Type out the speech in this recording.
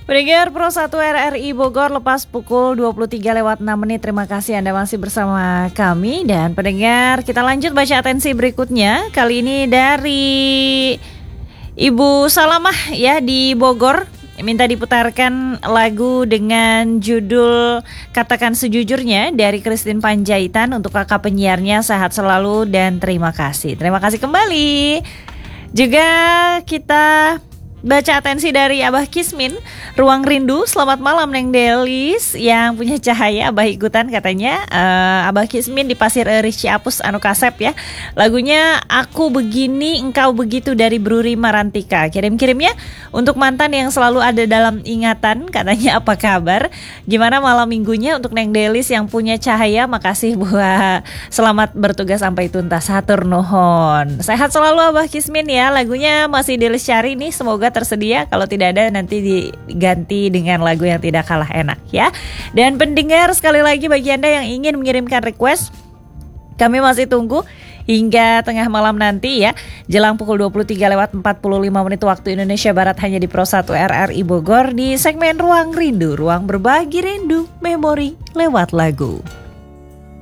Pendengar Pro 1 RRI Bogor lepas pukul 23:06. Terima kasih Anda masih bersama kami. Dan pendengar, kita lanjut baca atensi berikutnya. Kali ini dari Ibu Salamah ya di Bogor. Minta diputarkan lagu dengan judul Katakan Sejujurnya dari Christine Panjaitan. Untuk kakak penyiarnya sehat selalu dan terima kasih. Terima kasih kembali. Juga kita baca atensi dari Abah Kismin, Ruang Rindu. Selamat malam Neng Delis yang punya cahaya. Abah ikutan katanya. Abah Kismin di Pasir Eris Ciapus anu kasep ya. Lagunya Aku Begini Engkau Begitu dari Bruri Marantika. Kirim-kirimnya untuk mantan yang selalu ada dalam ingatan. Katanya apa kabar? Gimana malam minggunya untuk Neng Delis yang punya cahaya. Makasih buat selamat bertugas sampai tuntas. Hatur nuhun. Sehat selalu Abah Kismin ya. Lagunya masih Delis cari nih. Semoga tersedia, kalau tidak ada nanti diganti dengan lagu yang tidak kalah enak ya. Dan pendengar, sekali lagi bagi Anda yang ingin mengirimkan request, kami masih tunggu hingga tengah malam nanti ya. Jelang pukul 23:45 waktu Indonesia Barat hanya di Pro 1 RRI Bogor di segmen Ruang Rindu, ruang berbagi rindu, memori lewat lagu.